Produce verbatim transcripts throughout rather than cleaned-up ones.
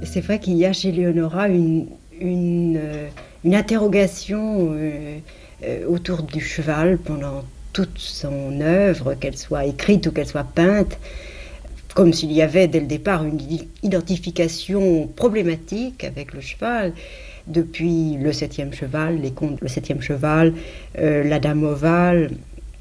C'est vrai qu'il y a chez Leonora une, une, euh, une interrogation euh, euh, autour du cheval pendant toute son œuvre, qu'elle soit écrite ou qu'elle soit peinte, comme s'il y avait dès le départ une identification problématique avec le cheval. Depuis le septième cheval, les contes, le septième cheval, euh, la dame ovale,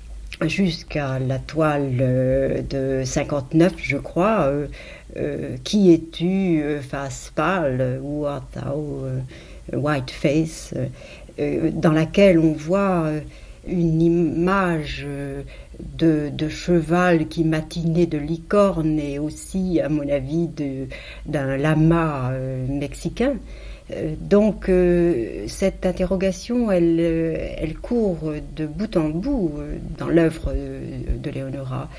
jusqu'à la toile euh, de cinquante-neuf, je crois, euh, euh, qui es-tu, euh, face pâle, ou art thou, euh, white face, euh, dans laquelle on voit euh, une image euh, de, de cheval qui matinait de licorne et aussi, à mon avis, de, d'un lama euh, mexicain. Donc euh, cette interrogation, elle, elle court de bout en bout dans l'œuvre de Leonora.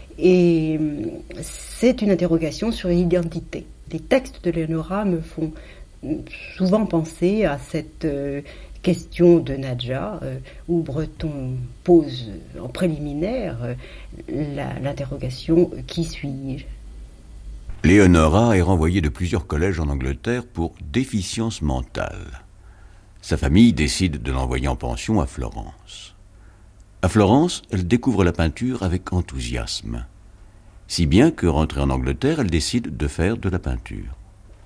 Et c'est une interrogation sur l'identité. Les textes de Leonora me font souvent penser à cette question de Nadja, où Breton pose en préliminaire la, l'interrogation « Qui suis-je ?» Leonora est renvoyée de plusieurs collèges en Angleterre pour déficience mentale. Sa famille décide de l'envoyer en pension à Florence. À Florence, elle découvre la peinture avec enthousiasme. Si bien que, rentrée en Angleterre, elle décide de faire de la peinture.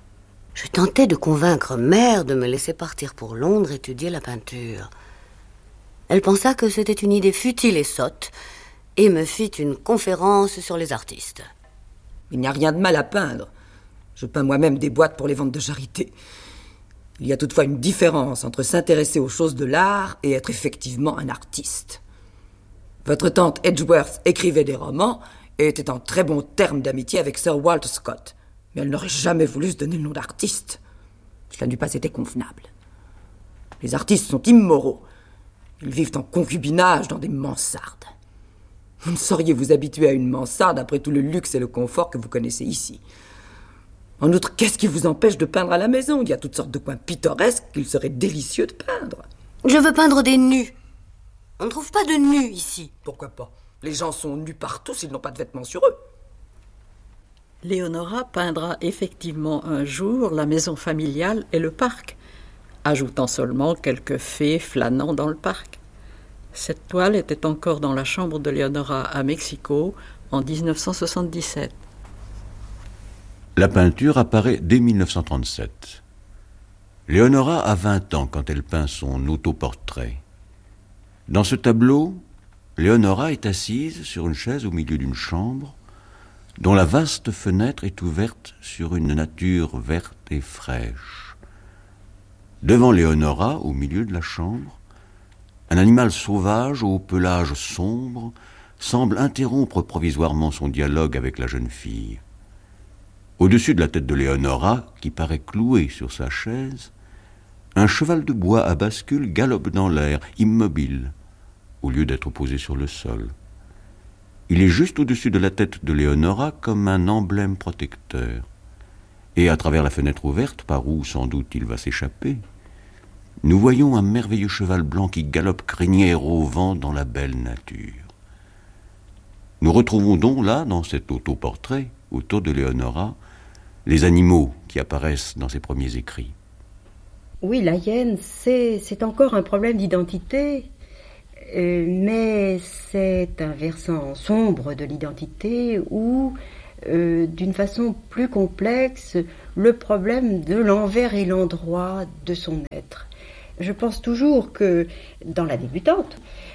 Je tentais de convaincre mère de me laisser partir pour Londres étudier la peinture. Elle pensa que c'était une idée futile et sotte et me fit une conférence sur les artistes. Il n'y a rien de mal à peindre. Je peins moi-même des boîtes pour les ventes de charité. Il y a toutefois une différence entre s'intéresser aux choses de l'art et être effectivement un artiste. Votre tante Edgeworth écrivait des romans et était en très bons termes d'amitié avec Sir Walter Scott, mais elle n'aurait jamais voulu se donner le nom d'artiste. Cela n'eût pas été convenable. Les artistes sont immoraux. Ils vivent en concubinage dans des mansardes. Vous ne sauriez vous habituer à une mansarde après tout le luxe et le confort que vous connaissez ici. En outre, qu'est-ce qui vous empêche de peindre à la maison ? Il y a toutes sortes de coins pittoresques qu'il serait délicieux de peindre. Je veux peindre des nus. On ne trouve pas de nus ici. Pourquoi pas ? Les gens sont nus partout s'ils n'ont pas de vêtements sur eux. Leonora peindra effectivement un jour la maison familiale et le parc, ajoutant seulement quelques fées flânant dans le parc. Cette toile était encore dans la chambre de Leonora à Mexico en dix-neuf cent soixante-dix-sept. La peinture apparaît dès dix-neuf cent trente-sept. Leonora a vingt ans quand elle peint son autoportrait. Dans ce tableau, Leonora est assise sur une chaise au milieu d'une chambre dont la vaste fenêtre est ouverte sur une nature verte et fraîche. Devant Leonora, au milieu de la chambre, un animal sauvage au pelage sombre semble interrompre provisoirement son dialogue avec la jeune fille. Au-dessus de la tête de Leonora, qui paraît clouée sur sa chaise, un cheval de bois à bascule galope dans l'air, immobile, au lieu d'être posé sur le sol. Il est juste au-dessus de la tête de Leonora comme un emblème protecteur. Et à travers la fenêtre ouverte, par où sans doute il va s'échapper, nous voyons un merveilleux cheval blanc qui galope crinière au vent dans la belle nature. Nous retrouvons donc là, dans cet autoportrait, autour de Leonora, les animaux qui apparaissent dans ses premiers écrits. Oui, la hyène, c'est, c'est encore un problème d'identité, euh, mais c'est un versant sombre de l'identité où, euh, d'une façon plus complexe, le problème de l'envers et l'endroit de son être. Je pense toujours que, dans La Débutante,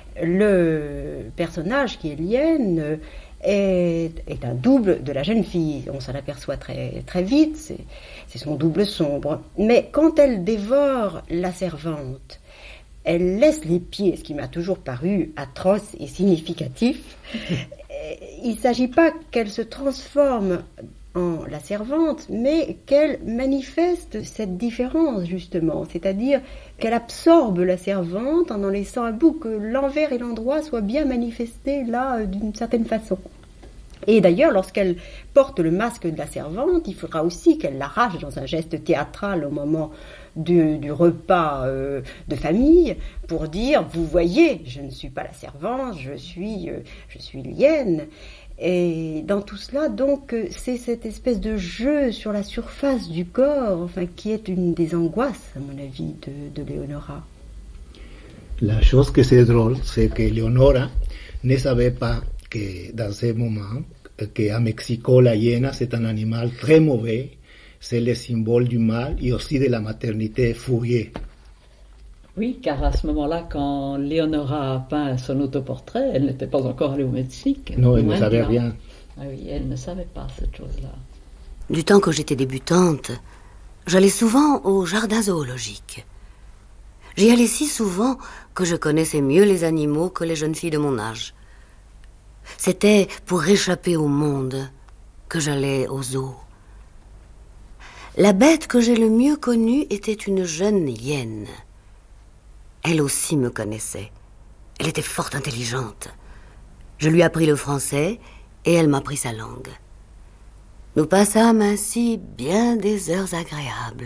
le personnage qui est l'hyène est, est un double de la jeune fille. On s'en aperçoit très, très vite, c'est, c'est son double sombre. Mais quand elle dévore la servante, elle laisse les pieds, ce qui m'a toujours paru atroce et significatif. Il ne s'agit pas qu'elle se transforme en la servante, mais qu'elle manifeste cette différence, justement. C'est-à-dire qu'elle absorbe la servante en en laissant un bout, que l'envers et l'endroit soient bien manifestés là, d'une certaine façon. Et d'ailleurs, lorsqu'elle porte le masque de la servante, il faudra aussi qu'elle l'arrache dans un geste théâtral au moment du, du repas euh, de famille, pour dire, vous voyez, je ne suis pas la servante, je suis, euh, je suis l'hyène. Et dans tout cela, donc, c'est cette espèce de jeu sur la surface du corps, enfin, qui est une des angoisses, à mon avis, de, de Leonora. La chose que c'est drôle, c'est que Leonora ne savait pas que dans ce moment, qu'à Mexico, la hyène, c'est un animal très mauvais, c'est le symbole du mal et aussi de la maternité fourrier. Oui, car à ce moment-là, quand Leonora a peint son autoportrait, elle n'était pas encore allée au Mexique. Non, elle ne savait rien. Ah oui, elle ne savait pas cette chose-là. Du temps que j'étais débutante, j'allais souvent au jardin zoologique. J'y allais si souvent que je connaissais mieux les animaux que les jeunes filles de mon âge. C'était pour échapper au monde que j'allais au zoo. La bête que j'ai le mieux connue était une jeune hyène. Elle aussi me connaissait. Elle était fort intelligente. Je lui appris le français et elle m'apprit sa langue. Nous passâmes ainsi bien des heures agréables.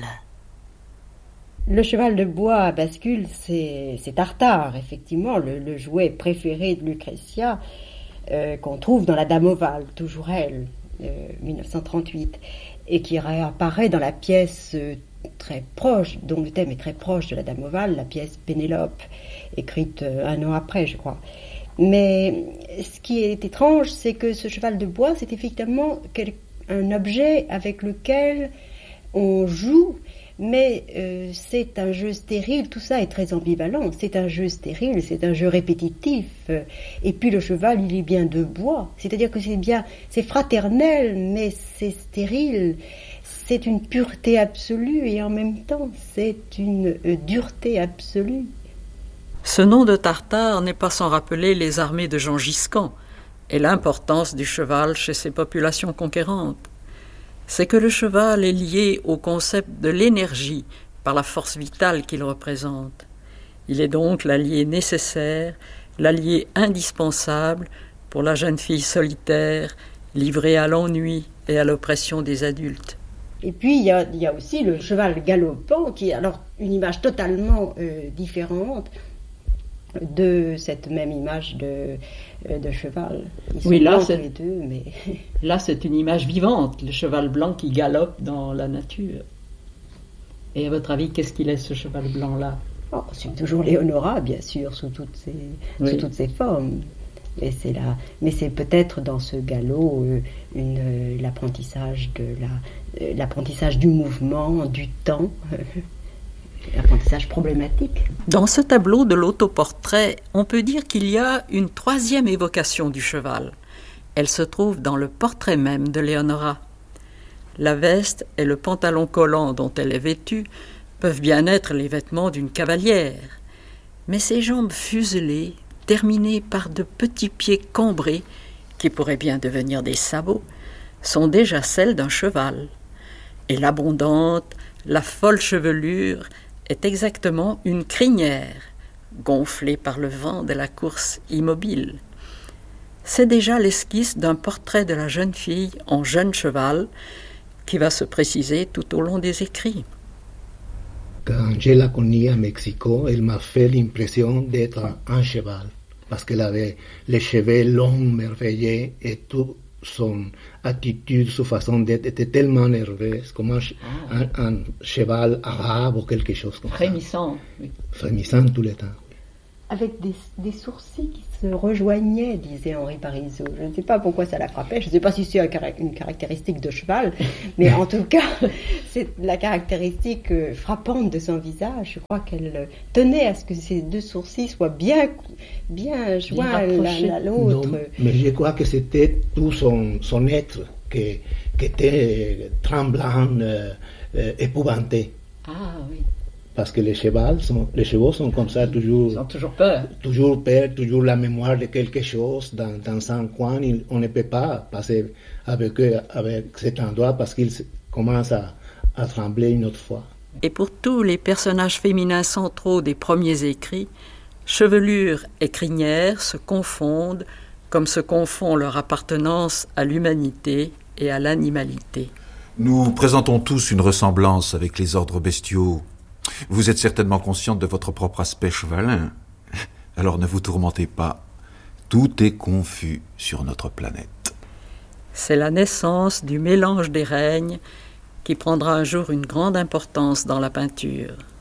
Le cheval de bois à bascule, c'est, c'est Tartare, effectivement, le, le jouet préféré de Lucrezia, euh, qu'on trouve dans La Dame ovale, toujours elle, euh, dix-neuf cent trente-huit, et qui réapparaît dans la pièce euh, très proche, dont le thème est très proche de La Dame ovale, la pièce Pénélope, écrite euh, un an après, je crois. Mais ce qui est étrange, c'est que ce cheval de bois, c'est effectivement quel, un objet avec lequel on joue, mais euh, c'est un jeu stérile, tout ça est très ambivalent, c'est un jeu stérile, c'est un jeu répétitif, et puis le cheval, il est bien de bois, c'est-à-dire que c'est bien, c'est fraternel, mais c'est stérile, c'est une pureté absolue, et en même temps, c'est une euh, dureté absolue. Ce nom de Tartare n'est pas sans rappeler les armées de Gengis Khan et l'importance du cheval chez ces populations conquérantes. C'est que le cheval est lié au concept de l'énergie par la force vitale qu'il représente. Il est donc l'allié nécessaire, l'allié indispensable pour la jeune fille solitaire, livrée à l'ennui et à l'oppression des adultes. Et puis il y a, il y a aussi le cheval galopant, qui est alors une image totalement euh, différente de cette même image de, de cheval. Ils sont oui, là, blancs c'est, tous les deux, mais... là, c'est une image vivante, le cheval blanc qui galope dans la nature. Et à votre avis, qu'est-ce qu'il est, ce cheval blanc-là? Oh, c'est toujours Leonora, bien sûr, sous toutes ses, oui. sous toutes ses formes. Et c'est là, mais c'est peut-être dans ce galop euh, une, euh, l'apprentissage, de la, euh, l'apprentissage du mouvement, du temps... L'apprentissage problématique. Dans ce tableau de l'autoportrait, on peut dire qu'il y a une troisième évocation du cheval. Elle se trouve dans le portrait même de Leonora. La veste et le pantalon collant dont elle est vêtue peuvent bien être les vêtements d'une cavalière, mais ses jambes fuselées, terminées par de petits pieds cambrés, qui pourraient bien devenir des sabots, sont déjà celles d'un cheval. Et l'abondante, la folle chevelure est exactement une crinière, gonflée par le vent de la course immobile. C'est déjà l'esquisse d'un portrait de la jeune fille en jeune cheval qui va se préciser tout au long des écrits. Quand je la connue à Mexico, elle m'a fait l'impression d'être un cheval, parce qu'elle avait les cheveux longs, merveilleux, et tout son attitude, sa façon d'être était tellement nerveuse, comme un, ah. un, un cheval arabe ou quelque chose comme Frémissant, ça. Oui. Frémissant tout le temps. Avec des, des sourcils qui se rejoignaient, disait Henri Parisot. Je ne sais pas pourquoi ça la frappait, je ne sais pas si c'est un, une caractéristique de cheval, mais en tout cas, c'est la caractéristique frappante de son visage. Je crois qu'elle tenait à ce que ces deux sourcils soient bien, bien joints l'un à l'autre. Non, mais je crois que c'était tout son, son être qui, qui était tremblant, euh, euh, épouvanté. Ah oui. Parce que les chevaux sont, les chevaux sont comme ça, toujours... Ils ont toujours peur. Toujours peur, toujours la mémoire de quelque chose dans, dans un coin. On ne peut pas passer avec eux, avec cet endroit, parce qu'ils commencent à, à trembler une autre fois. Et pour tous les personnages féminins centraux des premiers écrits, chevelure et crinière se confondent comme se confond leur appartenance à l'humanité et à l'animalité. Nous présentons tous une ressemblance avec les ordres bestiaux. Vous êtes certainement consciente de votre propre aspect chevalin. Alors ne vous tourmentez pas. Tout est confus sur notre planète. C'est la naissance du mélange des règnes qui prendra un jour une grande importance dans la peinture.